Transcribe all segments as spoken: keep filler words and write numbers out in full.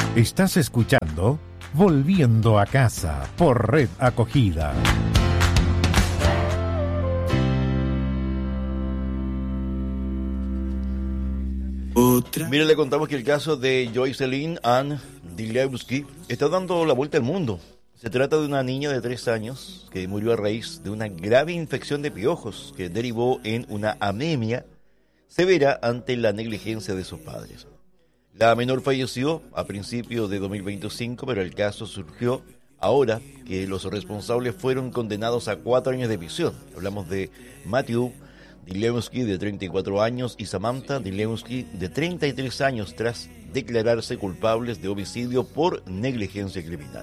Estás escuchando Volviendo a Casa por Red Acogida. Otra. Mire, le contamos que el caso de Joycelyn Ann Dilewski está dando la vuelta al mundo. Se trata de una niña de tres años que murió a raíz de una grave infección de piojos que derivó en una anemia severa ante la negligencia de sus padres. La menor falleció a principios de dos mil veinticinco, pero el caso surgió ahora que los responsables fueron condenados a cuatro años de prisión. Hablamos de Matthew Dilewski, de treinta y cuatro años, y Samantha Dilewski, de treinta y tres años, tras declararse culpables de homicidio por negligencia criminal.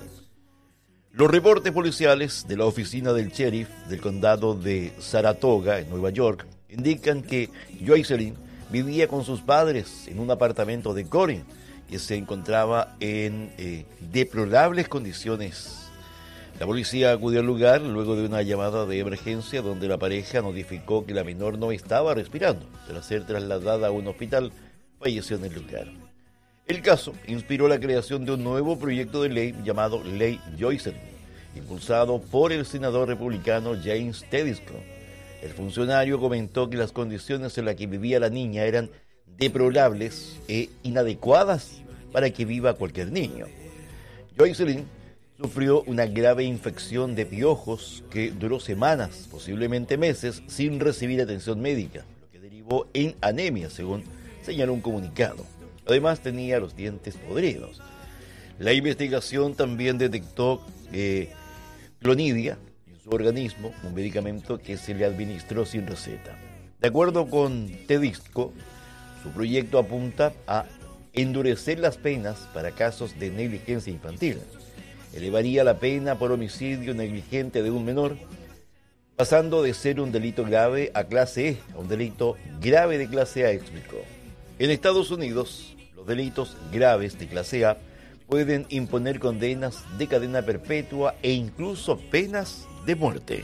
Los reportes policiales de la oficina del sheriff del condado de Saratoga, en Nueva York, indican que Joycelyn vivía con sus padres en un apartamento de Corey y se encontraba en eh, deplorables condiciones. La policía acudió al lugar luego de una llamada de emergencia donde la pareja notificó que la menor no estaba respirando. Tras ser trasladada a un hospital, falleció en el lugar. El caso inspiró la creación de un nuevo proyecto de ley llamado Ley Joycelyn, impulsado por el senador republicano James Tedesco. El funcionario comentó que las condiciones en las que vivía la niña eran deplorables e inadecuadas para que viva cualquier niño. Joycelyn sufrió una grave infección de piojos que duró semanas, posiblemente meses, sin recibir atención médica, lo que derivó en anemia, según señaló un comunicado. Además, tenía los dientes podridos. La investigación también detectó eh, clonidia en su organismo, un medicamento que se le administró sin receta. De acuerdo con Tedesco, su proyecto apunta a endurecer las penas para casos de negligencia infantil. Elevaría la pena por homicidio negligente de un menor, pasando de ser un delito grave a clase E, a un delito grave de clase A, explicó. En Estados Unidos, los delitos graves de clase A pueden imponer condenas de cadena perpetua e incluso penas de muerte.